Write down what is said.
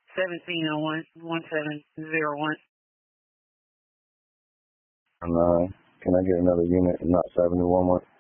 1701 1701. And can I get another unit and not 71?